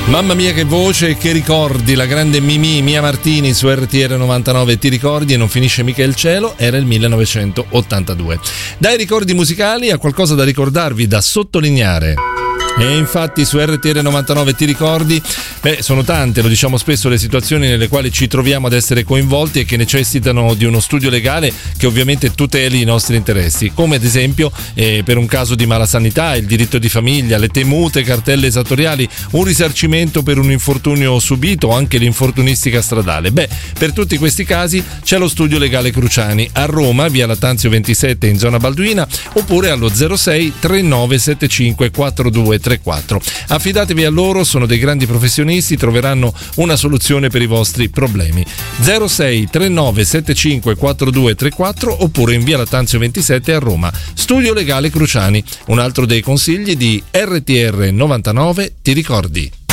Mamma mia che voce e che ricordi, la grande Mimì, Mia Martini su RTR 99, ti ricordi e non finisce mica il cielo, era il 1982. Dai ricordi musicali a qualcosa da ricordarvi, da sottolineare. E infatti su RTR 99 ti ricordi? Sono tante, lo diciamo spesso, le situazioni nelle quali ci troviamo ad essere coinvolti e che necessitano di uno studio legale che ovviamente tuteli i nostri interessi, come ad esempio per un caso di malasanità, il diritto di famiglia, le temute cartelle esattoriali, un risarcimento per un infortunio subito o anche l'infortunistica stradale. Per tutti questi casi c'è lo studio legale Cruciani a Roma, via Lattanzio 27 in zona Balduina, oppure allo 06 39 75 4234. Affidatevi a loro, sono dei grandi professionisti, troveranno una soluzione per i vostri problemi. 06 39 75 4234 oppure in via Lattanzio 27 a Roma. Studio legale Cruciani, un altro dei consigli di RTR 99, ti ricordi?